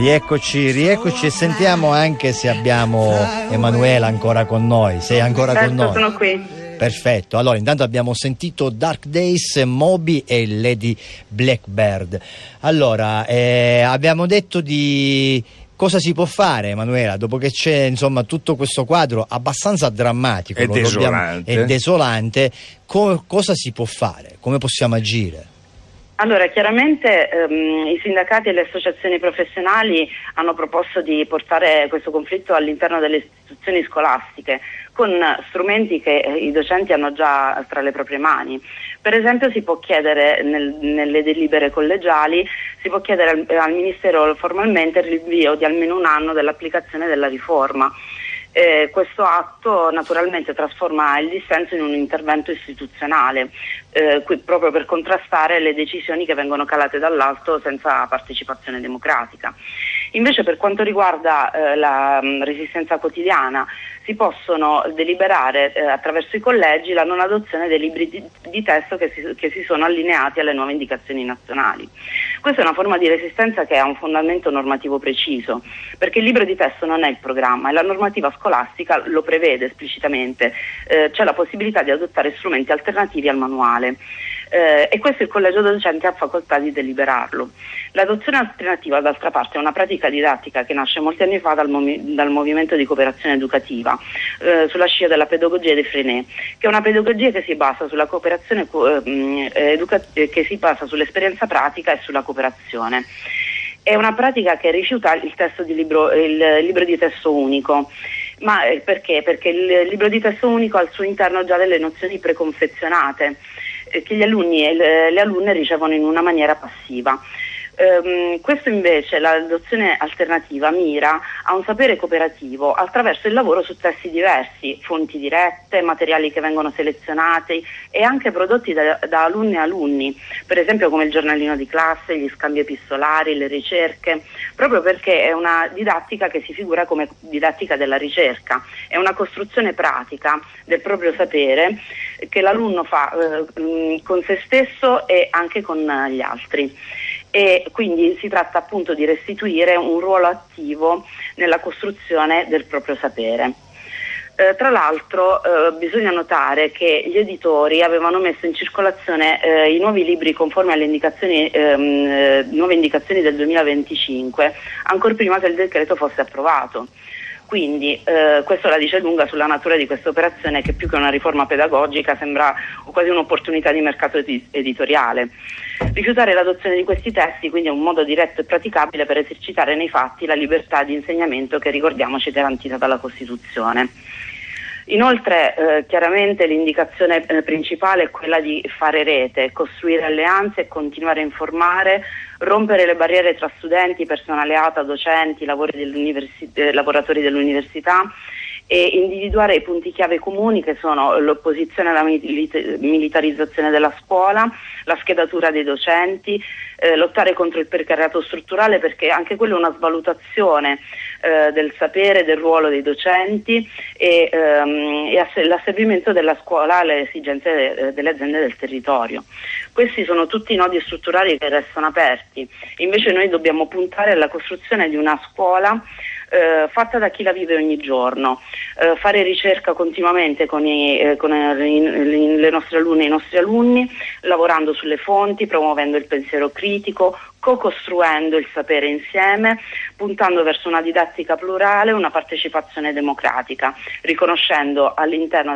Rieccoci e sentiamo anche se abbiamo Emanuela ancora con noi. Sei ancora con noi? Sono qui. Perfetto, allora intanto abbiamo sentito Dark Days, Moby e Lady Blackbird. Allora, abbiamo detto di cosa si può fare, Emanuela, dopo che c'è insomma tutto questo quadro abbastanza drammatico e desolante, cosa si può fare? Come possiamo agire? Allora, chiaramente i sindacati e le associazioni professionali hanno proposto di portare questo conflitto all'interno delle istituzioni scolastiche con strumenti che i docenti hanno già tra le proprie mani. Per esempio si può chiedere nelle delibere collegiali, si può chiedere al Ministero formalmente il rinvio di almeno un anno dell'applicazione della riforma. Questo atto naturalmente trasforma il dissenso in un intervento istituzionale, proprio per contrastare le decisioni che vengono calate dall'alto senza partecipazione democratica. Invece per quanto riguarda la resistenza quotidiana, si possono deliberare attraverso i collegi la non adozione dei libri di testo che si sono allineati alle nuove indicazioni nazionali. Questa è una forma di resistenza che ha un fondamento normativo preciso, perché il libro di testo non è il programma e la normativa scolastica lo prevede esplicitamente, c'è la possibilità di adottare strumenti alternativi al manuale. E questo il collegio docente ha facoltà di deliberarlo. L'adozione alternativa, d'altra parte, è una pratica didattica che nasce molti anni fa dal movimento di cooperazione educativa, sulla scia della pedagogia di Freinet, che è una pedagogia che si basa sulla cooperazione che si basa sull'esperienza pratica e sulla cooperazione. È una pratica che rifiuta il libro di testo unico. Ma perché? Perché il libro di testo unico ha al suo interno già delle nozioni preconfezionate che gli alunni e le alunne ricevono in una maniera passiva. Questo invece, l'adozione alternativa, mira a un sapere cooperativo attraverso il lavoro su testi diversi, fonti dirette, materiali che vengono selezionati e anche prodotti da alunne e alunni, per esempio come il giornalino di classe, gli scambi epistolari, le ricerche, proprio perché è una didattica che si figura come didattica della ricerca, è una costruzione pratica del proprio sapere che l'alunno fa con se stesso e anche con gli altri. E quindi si tratta appunto di restituire un ruolo attivo nella costruzione del proprio sapere. Tra l'altro bisogna notare che gli editori avevano messo in circolazione i nuovi libri conformi alle nuove indicazioni del 2025, ancor prima che il decreto fosse approvato. Quindi questo la dice lunga sulla natura di questa operazione, che più che una riforma pedagogica sembra quasi un'opportunità di mercato editoriale. Rifiutare l'adozione di questi testi quindi è un modo diretto e praticabile per esercitare nei fatti la libertà di insegnamento che, ricordiamoci, è garantita dalla Costituzione. Inoltre chiaramente l'indicazione principale è quella di fare rete, costruire alleanze e continuare a informare, rompere le barriere tra studenti, personale ATA, docenti, lavoratori dell'università e individuare i punti chiave comuni che sono l'opposizione alla militarizzazione della scuola, la schedatura dei docenti, lottare contro il precariato strutturale, perché anche quello è una svalutazione del sapere, del ruolo dei docenti e l'asservimento della scuola alle esigenze delle aziende del territorio. Questi sono tutti nodi strutturali che restano aperti, invece noi dobbiamo puntare alla costruzione di una scuola fatta da chi la vive ogni giorno, fare ricerca continuamente con le nostre alunne e i nostri alunni, lavorando sulle fonti, promuovendo il pensiero critico, co-costruendo il sapere insieme, puntando verso una didattica plurale, una partecipazione democratica, riconoscendo all'interno